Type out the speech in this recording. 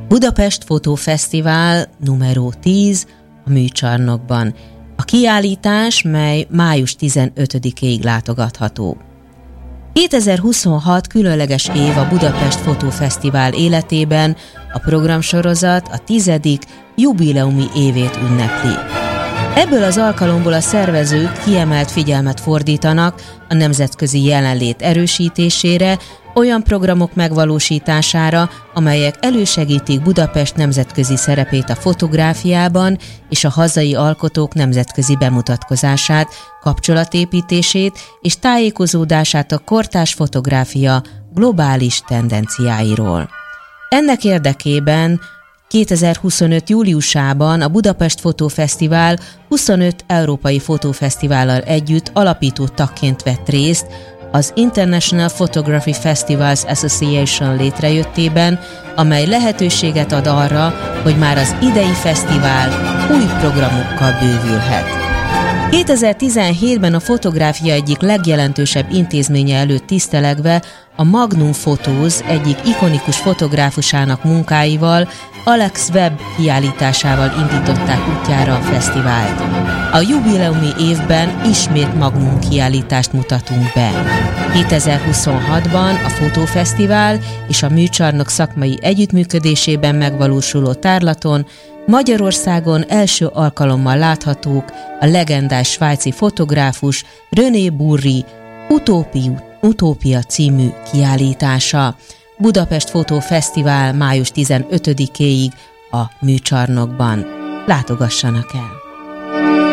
Budapest Fotófesztivál numero 10 a Műcsarnokban. A kiállítás, mely május 15-ig látogatható. 2026 különleges év a Budapest Fotófesztivál életében, a programsorozat a 10. jubileumi évét ünnepli. Ebből az alkalomból a szervezők kiemelt figyelmet fordítanak a nemzetközi jelenlét erősítésére, olyan programok megvalósítására, amelyek elősegítik Budapest nemzetközi szerepét a fotográfiában és a hazai alkotók nemzetközi bemutatkozását, kapcsolatépítését és tájékozódását a kortárs fotográfia globális tendenciáiról. Ennek érdekében 2025. júliusában a Budapest Fotófesztivál 25 európai fotófesztivállal együtt alapító tagként vett részt az International Photography Festivals Association létrejöttében, amely lehetőséget ad arra, hogy már az idei fesztivál új programokkal bővülhet. 2017-ben a fotográfia egyik legjelentősebb intézménye előtt tisztelegve a Magnum Photos egyik ikonikus fotográfusának munkáival, Alex Webb kiállításával indították útjára a fesztivált. A jubileumi évben ismét Magnum kiállítást mutatunk be. 2026-ban a Fotófesztivál és a Műcsarnok szakmai együttműködésében megvalósuló tárlaton Magyarországon első alkalommal láthatók a legendás svájci fotográfus René Burri Utópia című kiállítása. Budapest Fotófesztivál május 15-ig a Műcsarnokban. Látogassanak el!